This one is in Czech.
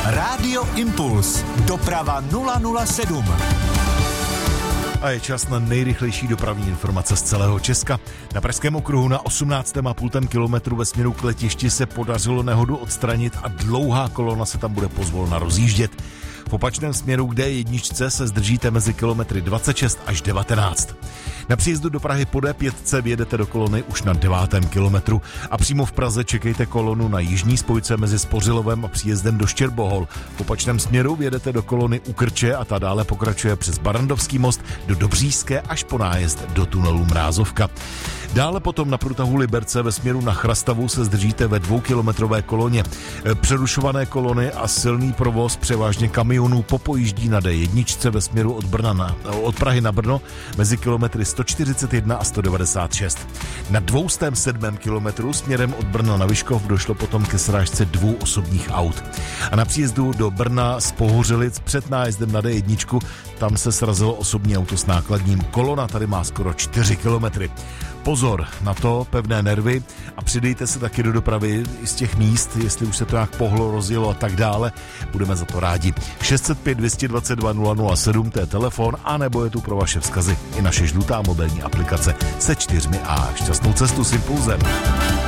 Rádio Impuls. Doprava 007. A je čas na nejrychlejší dopravní informace z celého Česka. Na Pražském okruhu na 18,5 kilometru ve směru k letišti se podařilo nehodu odstranit a dlouhá kolona se tam bude pozvolna rozjíždět. V opačném směru k D1 se zdržíte mezi kilometry 26 až 19. Na příjezdu do Prahy po D5 vjedete do kolony už na 9. kilometru a přímo v Praze čekejte kolonu na jižní spojce mezi Spořilovem a příjezdem do Štěrbohol. V opačném směru vjedete do kolony u Krče a ta dále pokračuje přes Barrandovský most do Dobříšské až po nájezd do tunelu Mrázovka. Dále potom na průtahu Liberce ve směru na Chrastavu se zdržíte ve 2kilometrové koloně. Přerušované kolony a silný provoz převážně kamionů popojíždí na D1 ve směru od Prahy na Brno mezi kilometry 141 a 196. Na 207. kilometru směrem od Brna na Vyškov došlo potom ke srážce 2 osobních aut. A na příjezdu do Brna z Pohořelic před nájezdem na D1 tam se srazilo osobní auto s nákladním. Kolona tady má skoro 4 kilometry. Pozor na to, pevné nervy a přidejte se taky do dopravy z těch míst, jestli už se to nějak pohlo, rozjelo a tak dále. Budeme za to rádi. 605 222 007, to je telefon, anebo je tu pro vaše vzkazy i naše žlutá mobilní aplikace se 4A. Šťastnou cestu s Impulzem.